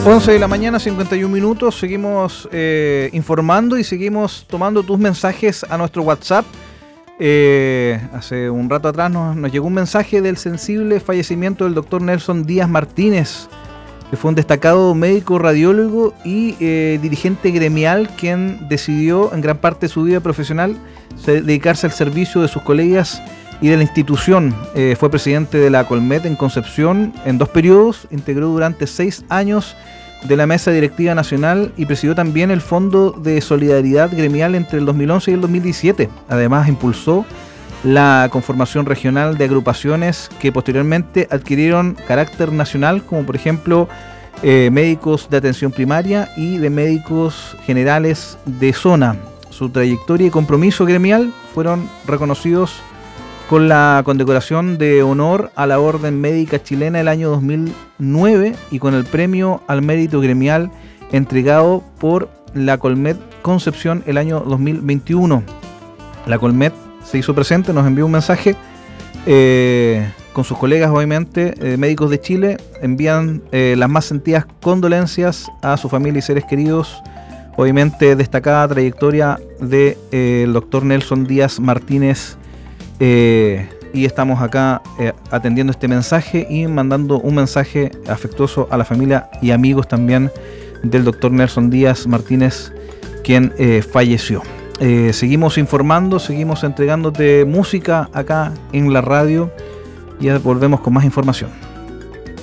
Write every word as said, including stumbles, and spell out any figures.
once de la mañana, cincuenta y un minutos. Seguimos eh, informando y seguimos tomando tus mensajes a nuestro WhatsApp. Eh, hace un rato atrás nos, nos llegó un mensaje del sensible fallecimiento del doctor Nelson Díaz Martínez, que fue un destacado médico radiólogo y eh, dirigente gremial, quien decidió en gran parte de su vida profesional dedicarse al servicio de sus colegas y de la institución. Eh, fue presidente de la Colmet en Concepción en dos periodos, integró durante seis años de la Mesa Directiva Nacional y presidió también el Fondo de Solidaridad Gremial entre el dos mil once y el dos mil diecisiete. Además, impulsó la conformación regional de agrupaciones que posteriormente adquirieron carácter nacional, como por ejemplo eh, médicos de atención primaria y de médicos generales de zona. Su trayectoria y compromiso gremial fueron reconocidos con la condecoración de honor a la Orden Médica Chilena el año dos mil nueve y con el premio al mérito gremial entregado por la Colmet Concepción el año dos mil veintiuno. La Colmet se hizo presente, nos envió un mensaje eh, con sus colegas, obviamente, eh, médicos de Chile. Envían eh, las más sentidas condolencias a su familia y seres queridos. Obviamente, destacada trayectoria del de, eh, doctor Nelson Díaz Martínez. Eh, y estamos acá eh, atendiendo este mensaje y mandando un mensaje afectuoso a la familia y amigos también del doctor Nelson Díaz Martínez, quien eh, falleció. Eh, seguimos informando, seguimos entregándote música acá en la radio y ya volvemos con más información.